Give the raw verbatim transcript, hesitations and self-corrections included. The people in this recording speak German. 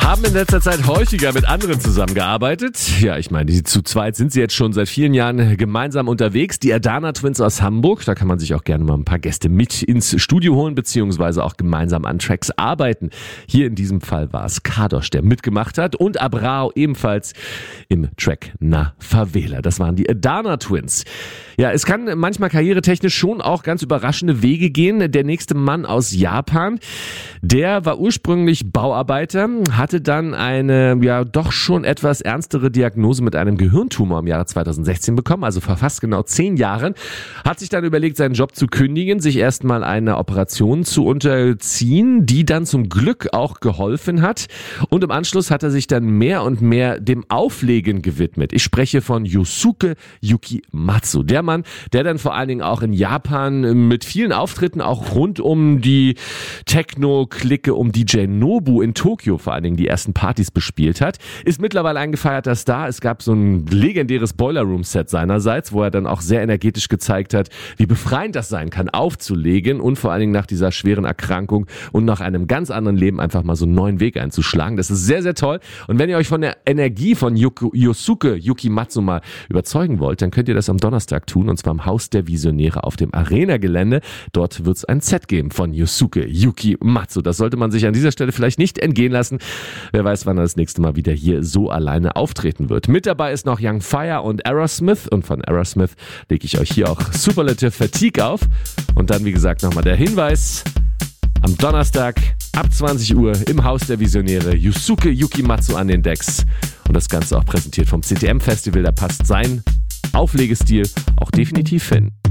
Haben in letzter Zeit häufiger mit anderen zusammengearbeitet. Ja, ich meine, die zu zweit sind sie jetzt schon seit vielen Jahren gemeinsam unterwegs. Die Adana Twins aus Hamburg, da kann man sich auch gerne mal ein paar Gäste mit ins Studio holen, beziehungsweise auch gemeinsam an Tracks arbeiten. Hier in diesem Fall war es Kadosh, der mitgemacht hat, und Abrao ebenfalls im Track Na Favela. Das waren die Adana Twins. Ja, es kann manchmal karrieretechnisch schon auch ganz überraschende Wege gehen. Der nächste Mann aus Japan, der war ursprünglich Bauarbeiter, hatte dann eine ja doch schon etwas ernstere Diagnose mit einem Gehirntumor im Jahre zweitausendsechzehn bekommen, also vor fast genau zehn Jahren, hat sich dann überlegt, seinen Job zu kündigen, sich erstmal einer Operation zu unterziehen, die dann zum Glück auch geholfen hat, und im Anschluss hat er sich dann mehr und mehr dem Auflegen gewidmet. Ich spreche von Yosuke Yukimatsu, der Mann, der dann vor allen Dingen auch in Japan mit vielen Auftritten auch rund um die Techno-Clique um D J Nobu in Tokio vor allen Dingen die ersten Partys bespielt hat, ist mittlerweile ein gefeierter Star. Es gab so ein legendäres Boiler Room Set seinerseits, wo er dann auch sehr energetisch gezeigt hat, wie befreiend das sein kann, aufzulegen und vor allen Dingen nach dieser schweren Erkrankung und nach einem ganz anderen Leben einfach mal so einen neuen Weg einzuschlagen. Das ist sehr, sehr toll. Und wenn ihr euch von der Energie von Yosuke Yukimatsu mal überzeugen wollt, dann könnt ihr das am Donnerstag tun, und zwar im Haus der Visionäre auf dem Arena-Gelände. Dort wird es ein Set geben von Yosuke Yukimatsu. Das sollte man sich an dieser Stelle vielleicht nicht entgehen lassen. Wer weiß, wann er das nächste Mal wieder hier so alleine auftreten wird. Mit dabei ist noch Young Fire und Aerosmith, und von Aerosmith lege ich euch hier auch Superlative Fatigue auf. Und dann, wie gesagt, nochmal der Hinweis: am Donnerstag ab zwanzig Uhr im Haus der Visionäre Yosuke Yukimatsu an den Decks. Und das Ganze auch präsentiert vom C T M Festival. Da passt sein Auflegestil auch definitiv hin.